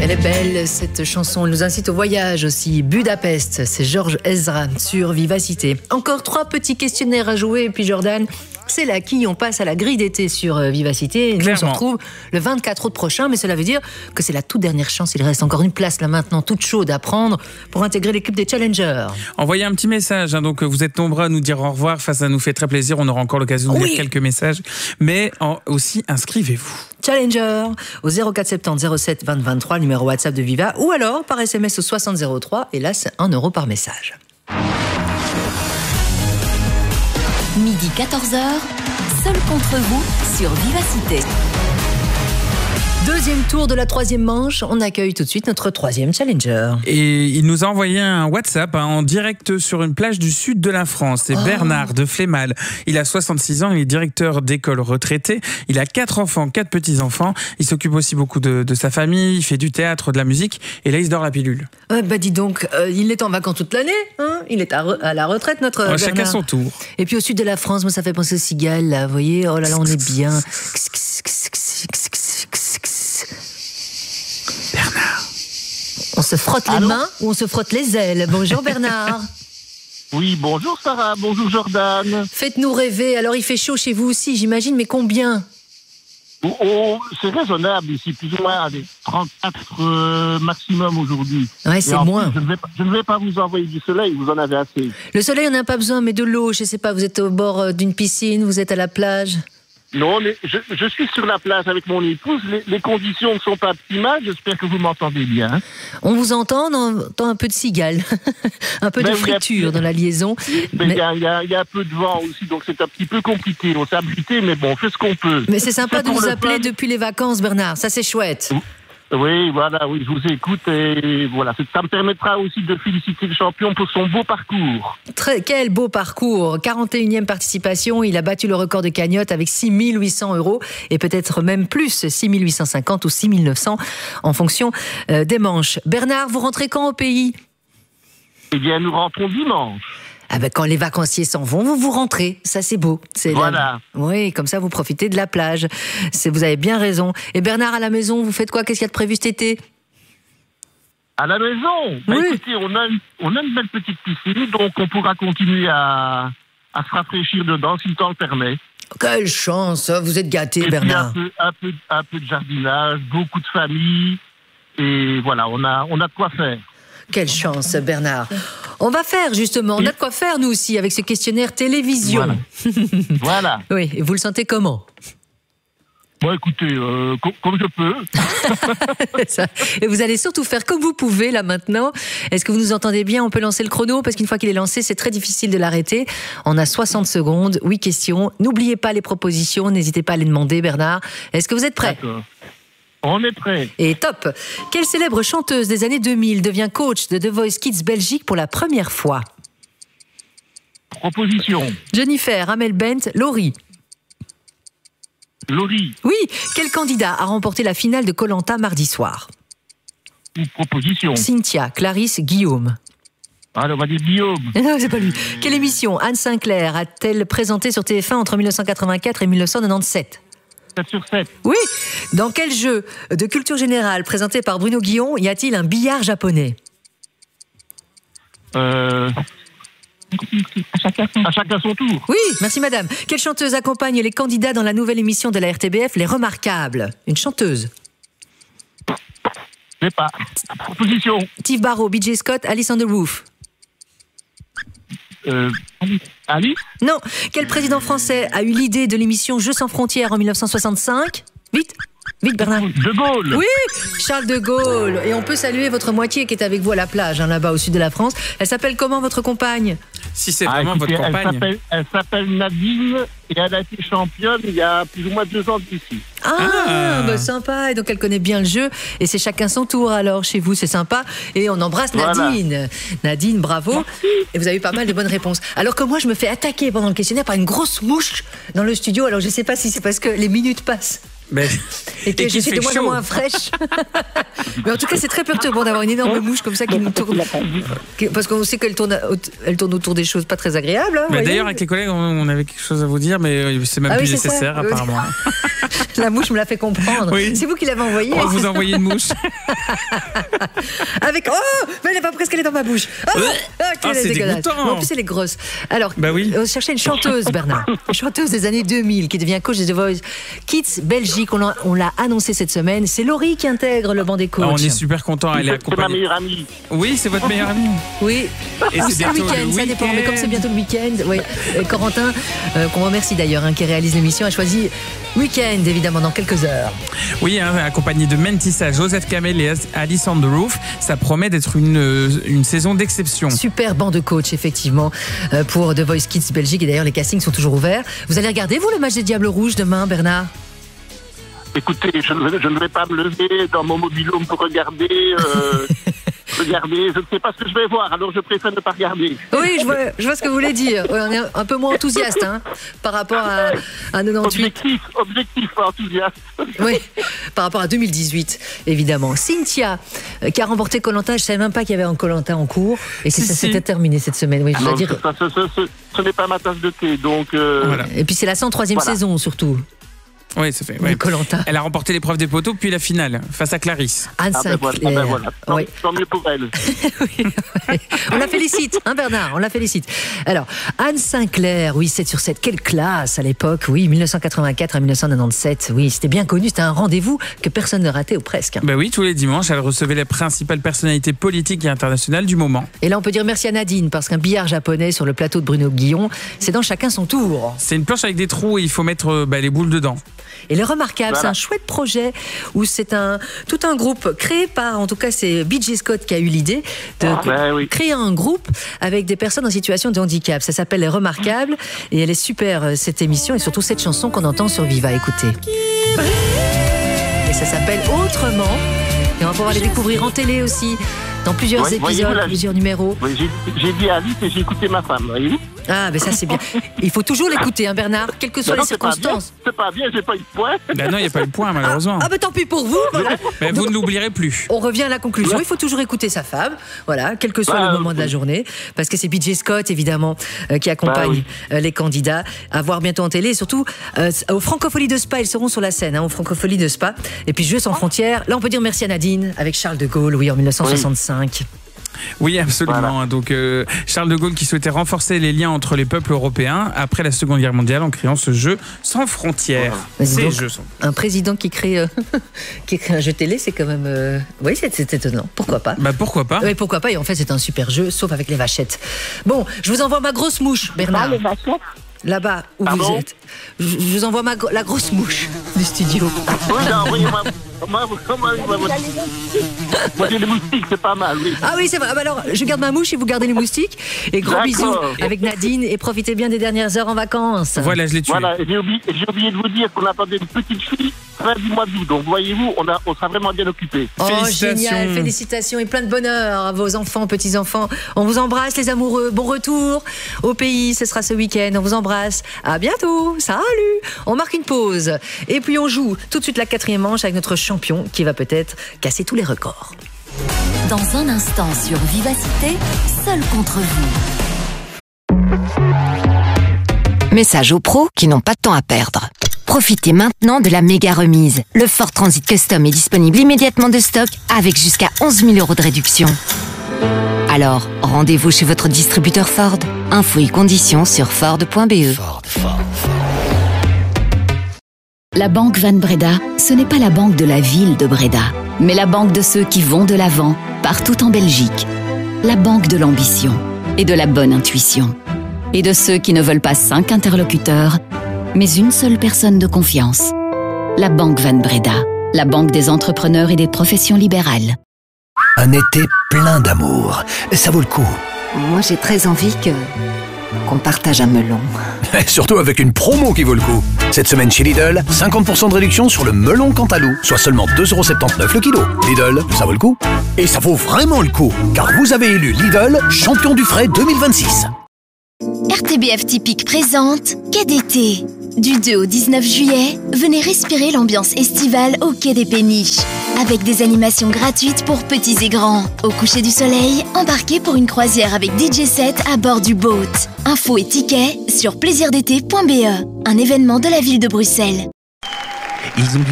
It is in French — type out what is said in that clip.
Elle est belle, cette chanson. Elle nous incite au voyage aussi. Budapest, c'est Georges Ezra sur Vivacité. Encore 3 petits questionnaires à jouer. Et puis Jordan, c'est là qui on passe à la grille d'été sur Vivacité. Et nous, on se retrouve le 24 août prochain. Mais cela veut dire que c'est la toute dernière chance. Il reste encore une place là maintenant, toute chaude à prendre pour intégrer l'équipe des Challengers. Envoyez un petit message. Donc vous êtes nombreux à nous dire au revoir. Ça nous fait très plaisir. On aura encore l'occasion de lire quelques messages. Mais aussi, inscrivez-vous. Challenger au 04 70 07 20 23, le numéro WhatsApp de Viva, ou alors par SMS au 60 03, et là c'est 1 € par message. Midi 14h, seul contre vous sur Vivacité. Deuxième tour de la 3e manche, on accueille tout de suite notre 3e challenger. Et il nous a envoyé un WhatsApp en direct sur une plage du sud de la France. C'est Bernard de Flémal. Il a 66 ans, il est directeur d'école retraité. Il a 4 enfants, 4 petits-enfants. Il s'occupe aussi beaucoup de sa famille, il fait du théâtre, de la musique. Et là, il se dort la pilule. Dis donc, il est en vacances toute l'année. Hein, il est à la retraite, notre Bernard. Chacun son tour. Et puis au sud de la France, moi, ça fait penser aux cigales, là. Vous voyez, oh là là, on est bien. Bernard. On se frotte les mains ou on se frotte les ailes. Bonjour Bernard. Oui, bonjour Sarah, bonjour Jordan. Faites-nous rêver. Alors il fait chaud chez vous aussi, j'imagine, mais combien ? C'est raisonnable ici, plus ou moins 34 maximum aujourd'hui. Ouais, c'est moins. Je ne vais pas vous envoyer du soleil, vous en avez assez. Le soleil, on n'a pas besoin, mais de l'eau, je sais pas, vous êtes au bord d'une piscine, vous êtes à la plage. Non, mais je suis sur la plage avec mon épouse. Les conditions ne sont pas optimales. J'espère que vous m'entendez bien. On vous entend, on entend un peu de cigale, un peu de friture dans la liaison. Il y a un peu de vent aussi, donc c'est un petit peu compliqué. On s'est abrité, mais bon, on fait ce qu'on peut. Mais c'est sympa de nous appeler depuis les vacances, Bernard. Ça, c'est chouette. Oui, voilà, oui, je vous écoute et voilà, ça me permettra aussi de féliciter le champion pour son beau parcours. Quel beau parcours, 41e participation, il a battu le record de cagnotte avec 6 800 € et peut-être même plus, 6 850 ou 6 900 en fonction des manches. Bernard, vous rentrez quand au pays ? Eh bien, nous rentrons dimanche. Quand les vacanciers s'en vont, vous rentrez. Ça, c'est beau. Voilà. Oui, comme ça, vous profitez de la plage. Vous avez bien raison. Et Bernard, à la maison, vous faites quoi ? Qu'est-ce qu'il y a de prévu cet été ? À la maison ? Écoutez, on a une belle petite piscine, donc on pourra continuer à se rafraîchir dedans, si le temps le permet. Quelle chance, vous êtes gâté, Bernard. Puis un peu de jardinage, beaucoup de famille, et voilà, on a de quoi faire. Quelle chance, Bernard. On va faire, justement, on a de quoi faire, nous aussi, avec ce questionnaire télévision. Voilà. Oui, et vous le sentez comment ? Bon, écoutez, comme je peux. Ça. Et vous allez surtout faire comme vous pouvez, là, maintenant. Est-ce que vous nous entendez bien ? On peut lancer le chrono, parce qu'une fois qu'il est lancé, c'est très difficile de l'arrêter. On a 60 secondes, 8 questions. N'oubliez pas les propositions, n'hésitez pas à les demander, Bernard. Est-ce que vous êtes prêts ? D'accord. On est prêts. Et top. Quelle célèbre chanteuse des années 2000 devient coach de The Voice Kids Belgique pour la première fois ? Proposition. Jennifer, Amel Bent, Laurie. Laurie. Oui. Quel candidat a remporté la finale de Koh-Lanta mardi soir ? Une proposition. Cynthia, Clarisse, Guillaume. Alors, on va dire Guillaume. Non, c'est pas lui. Quelle émission Anne Sinclair a-t-elle présenté sur TF1 entre 1984 et 1997 ? 7 sur 7. Oui. Dans quel jeu de culture générale présenté par Bruno Guillon y a-t-il un billard japonais ? À chacun son tour. Oui, merci madame. Quelle chanteuse accompagne les candidats dans la nouvelle émission de la RTBF, Les Remarquables ? Une chanteuse. Je sais pas. Proposition. Steve Barrow, BJ Scott, Alice on the Roof. Ali ? Non. Quel président français a eu l'idée de l'émission Jeux sans frontières en 1965 ? Vite Bernard. De Gaulle. Oui, Charles de Gaulle. Et on peut saluer votre moitié qui est avec vous à la plage, là-bas au sud de la France. Elle s'appelle comment, votre compagne ? Si c'est vraiment votre compagne. Elle s'appelle Nadine et elle a été championne il y a plus ou moins 2 ans d'ici. Sympa. Et donc elle connaît bien le jeu. Et c'est chacun son tour alors chez vous, c'est sympa. Et on embrasse Nadine. Voilà. Nadine, bravo. Merci. Et vous avez eu pas mal de bonnes réponses. Alors que moi, je me fais attaquer pendant le questionnaire par une grosse mouche dans le studio. Alors je ne sais pas si c'est parce que les minutes passent. Et que je suis de moins en moins fraîche. Mais en tout cas, c'est très perturbant d'avoir une énorme mouche comme ça qui nous tourne. Parce qu'on sait qu'elle tourne autour des choses pas très agréables. D'ailleurs, avec les collègues, on avait quelque chose à vous dire, mais c'est même plus nécessaire, apparemment. La mouche me l'a fait comprendre. Oui. C'est vous qui l'avez envoyé. On vous a envoyé une mouche. Avec mais elle est pas presque, elle est dans ma bouche. C'est dégoûtant. En plus, elle est grosse. Alors, oui. on cherchait une chanteuse, Bernard. Une chanteuse des années 2000 qui devient coach de The Voice Kids Belgique. On l'a annoncé cette semaine. C'est Laurie qui intègre le banc des coachs. On est super content. Elle est C'est ma accompagnée. meilleure amie. Oui, c'est votre meilleure amie. Oui. Et Ou c'est c'est le bientôt week-end, le ça dépend. week-end. Mais comme c'est bientôt le week-end, oui. Et Corentin, qu'on remercie d'ailleurs, qui réalise l'émission, a choisi Week-end, évidemment, dans quelques heures. Oui, accompagné de Mentissa, Joseph Kamel et Alice on the Roof. Ça promet d'être une saison d'exception. Super banc de coach, effectivement, pour The Voice Kids Belgique. Et d'ailleurs, les castings sont toujours ouverts. Vous allez regarder, vous, le match des Diables Rouges demain, Bernard? Écoutez, je ne vais pas me lever dans mon mobil-home pour regarder. Regardez, je ne sais pas ce que je vais voir, alors je préfère ne pas regarder. Oui, je vois ce que vous voulez dire. Ouais, on est un peu moins enthousiaste par rapport à 98. Objectif, pas enthousiaste. Oui, par rapport à 2018, évidemment. Cynthia, qui a remporté Koh-Lanta, je ne savais même pas qu'il y avait un Koh-Lanta en cours et que ça s'était terminé cette semaine. Oui, je dois dire. Ce n'est pas ma tasse de thé, donc... Voilà. Et puis c'est la 103e saison, surtout. Oui, ça fait. Ouais. Koh-Lanta. Elle a remporté l'épreuve des poteaux, puis la finale, face à Clarisse. Anne Sinclair. Voilà. Oui. Tant mieux pour elle. Oui. On la félicite, Bernard, on la félicite. Alors, Anne Sinclair, oui, 7/7, quelle classe à l'époque, oui, 1984 à 1997, oui, c'était bien connu, c'était un rendez-vous que personne ne ratait ou presque. Ben oui, tous les dimanches, elle recevait les principales personnalités politiques et internationales du moment. Et là, on peut dire merci à Nadine, parce qu'un billard japonais sur le plateau de Bruno Guillon, c'est dans Chacun son tour. C'est une planche avec des trous et il faut mettre les boules dedans. Et le remarquable, voilà. C'est un chouette projet où c'est tout un groupe créé par, en tout cas c'est B.J. Scott qui a eu l'idée de créer un groupe avec des personnes en situation de handicap. Ça s'appelle Les Remarquables et elle est super cette émission et surtout cette chanson qu'on entend sur Viva. Écoutez. Et ça s'appelle Autrement et on va pouvoir les découvrir en télé aussi dans plusieurs épisodes, plusieurs numéros. Oui, j'ai dit à Alice et j'ai écouté ma femme, voyez-vous. Ah, mais ça c'est bien. Il faut toujours l'écouter, Bernard, quelles que soient les circonstances. C'est pas bien, j'ai pas eu de point. Ben non, il n'y a pas eu de point, malheureusement. Ah, tant pis pour vous. Voilà. Mais vous ne l'oublierez plus. On revient à la conclusion. Il faut toujours écouter sa femme, voilà, quel que soit le moment de la journée, parce que c'est B.J. Scott, évidemment, qui accompagne les candidats à voir bientôt en télé, et surtout aux Francopholies de Spa. Ils seront sur la scène, aux Francopholies de Spa. Et puis Jeux sans frontières. Là, on peut dire merci à Nadine avec Charles de Gaulle, oui, en 1965. Oui, absolument. Voilà. Donc, Charles de Gaulle qui souhaitait renforcer les liens entre les peuples européens après la Seconde Guerre mondiale en créant ce jeu sans frontières. Un président qui crée un jeu télé, c'est quand même... Oui, c'est étonnant. Pourquoi pas? Pourquoi pas? Oui, pourquoi pas. Et en fait, c'est un super jeu, sauf avec les vachettes. Bon, je vous envoie ma grosse mouche, Bernard. Les vachettes? Là-bas, où vous êtes. Je vous envoie la grosse mouche du studio. Oui, envoyez-moi. Moi, j'ai les moustiques, c'est pas mal, oui. Ah oui, c'est vrai. Alors, je garde ma mouche et vous gardez les moustiques. Et gros bisous avec Nadine et profitez bien des dernières heures en vacances. Voilà, je l'ai tué. Voilà, j'ai oublié de vous dire qu'on attendait une petite fille fin du mois d'août. Donc, voyez-vous, on sera vraiment bien occupés. Oh, génial. Félicitations et plein de bonheur à vos enfants, petits-enfants. On vous embrasse, les amoureux. Bon retour au pays. Ce sera ce week-end. On vous embrasse. À bientôt. Salut. On marque une pause. Et puis, on joue tout de suite la 4e manche avec notre champion qui va peut-être casser tous les records. Dans un instant sur Vivacité, seul contre vous. Message aux pros qui n'ont pas de temps à perdre. Profitez maintenant de la méga remise. Le Ford Transit Custom est disponible immédiatement de stock avec jusqu'à 11 000 € de réduction. Alors, rendez-vous chez votre distributeur Ford. Infos et conditions sur Ford.be. La Banque Van Breda, ce n'est pas la banque de la ville de Breda, mais la banque de ceux qui vont de l'avant, partout en Belgique. La banque de l'ambition et de la bonne intuition. Et de ceux qui ne veulent pas 5 interlocuteurs, mais une seule personne de confiance. La Banque Van Breda, la banque des entrepreneurs et des professions libérales. Un été plein d'amour, ça vaut le coup. Moi, j'ai très envie qu'on partage un melon. Et surtout avec une promo qui vaut le coup. Cette semaine chez Lidl, 50% de réduction sur le melon Cantalou, soit seulement 2,79 € le kilo. Lidl, ça vaut le coup. Et ça vaut vraiment le coup, car vous avez élu Lidl champion du frais 2026. RTBF Typique présente Quai d'été. Du 2 au 19 juillet, venez respirer l'ambiance estivale au Quai des Péniches. Avec des animations gratuites pour petits et grands. Au coucher du soleil, embarquez pour une croisière avec DJ set à bord du boat. Infos et tickets sur plaisirdété.be. Un événement de la ville de Bruxelles. Ils ont dû